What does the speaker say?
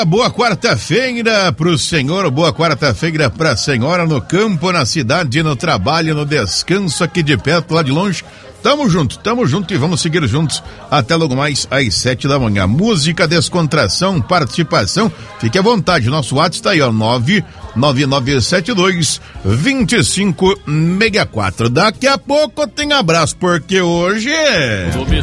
Boa quarta-feira pro senhor, boa quarta-feira pra senhora, no campo, na cidade, no trabalho, no descanso, aqui de perto, lá de longe. Tamo junto e vamos seguir juntos até logo mais às 7 da manhã. Música, descontração, participação, fique à vontade, nosso WhatsApp está aí, ó, 99972-2564. Daqui a pouco tem abraço, porque hoje é...